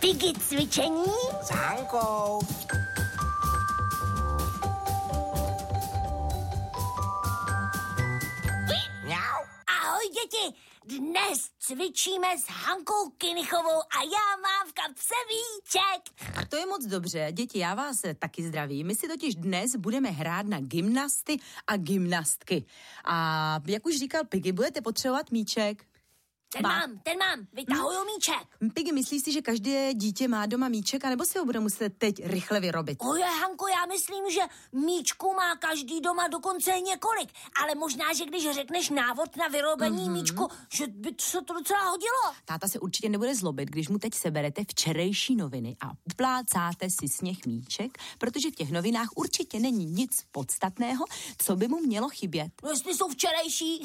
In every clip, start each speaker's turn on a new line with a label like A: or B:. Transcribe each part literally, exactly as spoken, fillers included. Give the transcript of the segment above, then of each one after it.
A: Piggy cvičení
B: s Hankou. Mňau.
A: Ahoj děti, dnes cvičíme s Hankou Kynichovou a já mám v kapse míček.
C: A to je moc dobře, děti, já vás taky zdravím. My si totiž dnes budeme hrát na gymnasty a gymnastky. A jak už říkal Piggy, budete potřebovat míček.
A: Ten má. mám, ten mám, vytahuju hmm. míček.
C: Piggy, myslíš si, že každé dítě má doma míček, anebo si ho bude muset teď rychle vyrobit?
A: Oje, Hanko, já myslím, že míčku má každý doma dokonce několik. Ale možná, že když řekneš návod na vyrobení mm-hmm. míčku, že by se to docela hodilo.
C: Táta se určitě nebude zlobit, když mu teď seberete včerejší noviny a uplácáte si z nich míček, protože v těch novinách určitě není nic podstatného, co by mu mělo chybět.
A: No, jestli jsou včerejší.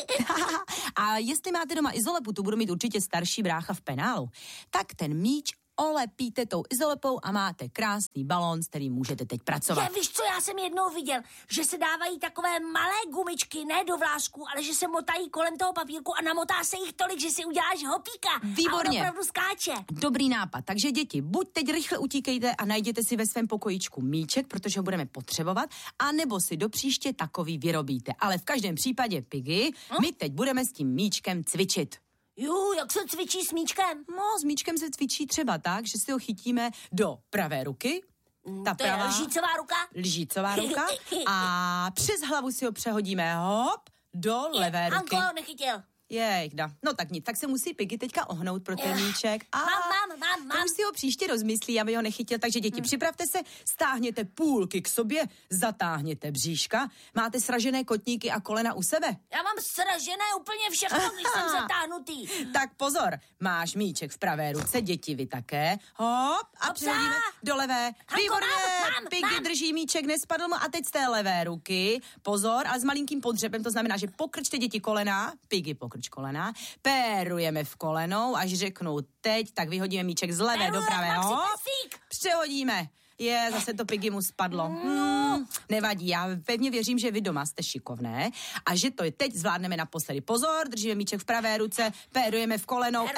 C: A jestli máte doma izolepu, tu budu mít určitě starší brácha v penálu, tak ten míč olepíte tou izolepou a máte krásný balón, s kterým můžete teď pracovat.
A: Já víš co, já jsem jednou viděl, že se dávají takové malé gumičky, ne do vlásku, ale že se motají kolem toho papírku a namotá se jich tolik, že si uděláš hopíka.
C: Výborně.
A: A on opravdu skáče.
C: Dobrý nápad. Takže děti, buď teď rychle utíkejte a najděte si ve svém pokojíčku míček, protože ho budeme potřebovat, anebo si do příště takový vyrobíte. Ale v každém případě, Piggy, hm? my teď budeme s tím míčkem cvičit.
A: Jú, jak se cvičí s míčkem?
C: No, s míčkem se cvičí třeba tak, že si ho chytíme do pravé ruky. Ta
A: to
C: pravá,
A: je lžícová ruka?
C: Lžícová ruka. A přes hlavu si ho přehodíme, hop, do je, levé ruky.
A: Hanko ho nechytil.
C: Jejda, no tak nic, tak se musí Piggy teďka ohnout pro ten míček. A
A: mám, mám, mám, mám.
C: To už si ho příště rozmyslí, aby ho nechytil, takže děti, hmm. připravte se, stáhněte půlky k sobě, zatáhněte bříška, máte sražené kotníky a kolena u sebe.
A: Já mám sražené úplně všechno, když jsem zatáhnutý.
C: Tak pozor, máš míček v pravé ruce, děti vy také, hop, a přehodíme do levé.
A: Hanko,
C: Výborně,
A: mám, mám,
C: Piggy
A: mám.
C: drží míček, nespadl mu a teď z té levé ruky, pozor, ale s malinkým podřepem, to znamená, že pokrčte děti kolena, Piggy pokrč kolena, pérujeme v kolenou, až řeknu teď, tak vyhodíme míček z levé do pravého. Přehodíme. Je, zase to Piggy mu spadlo. Hmm, nevadí, já pevně věřím, že vy doma jste šikovné a že to je teď zvládneme naposledy. Pozor, držíme míček v pravé ruce, pérujeme v kolenou,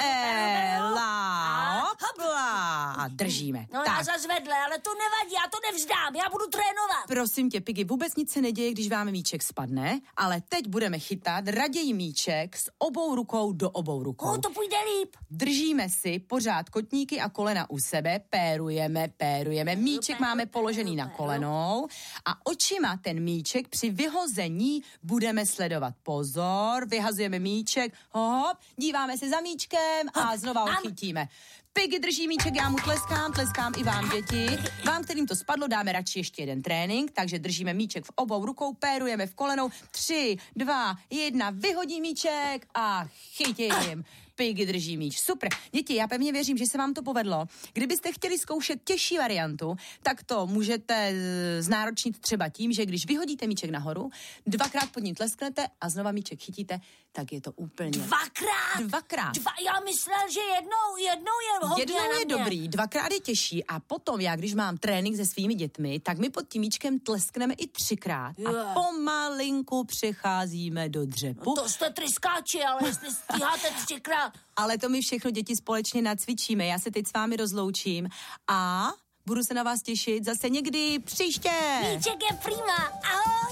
C: ela, hopla, a držíme.
A: No
C: tak.
A: Já zas vedle, ale to nevadí, já to nevzdám, já budu trénovat.
C: Prosím tě, Piggy, vůbec nic se neděje, když vám míček spadne, ale teď budeme chytat raději míček s obou rukou do obou rukou.
A: Oh, to půjde líp.
C: Držíme si pořád kotníky a kolena u sebe, pérujeme, pérujeme. Míček máme položený na kolenou a očima ten míček při vyhození budeme sledovat. Pozor, vyhazujeme míček, hop, díváme se za míčkem a znova ho chytíme. Piggy drží míček, já mu tleskám, tleskám i vám, děti. Vám, kterým to spadlo, dáme radši ještě jeden trénink, takže držíme míček v obou rukou, pérujeme v kolenou. Tři, dva, jedna, vyhodí míček a chytím. Piggy drží míč. Super. Děti, já pevně věřím, že se vám to povedlo. Kdybyste chtěli zkoušet těžší variantu, tak to můžete znáročnit třeba tím, že když vyhodíte míček nahoru, dvakrát pod ním tlesknete a znova míček chytíte, tak je to úplně...
A: Dvakrát?
C: Dvakrát.
A: Dva, já myslel, že jednou, jednou je hodně.
C: Jednou je dobrý, dvakrát je těžší a potom já, když mám trénink se svými dětmi, tak my pod tím míčkem tleskneme i třikrát a pomalinku přecházíme do dřepu.
A: No to jste tryskáči, ale jestli stíháte třikrát.
C: Ale to my všechno děti společně nacvičíme. Já se teď s vámi rozloučím a budu se na vás těšit zase někdy příště.
A: Míček je prima, ahoj.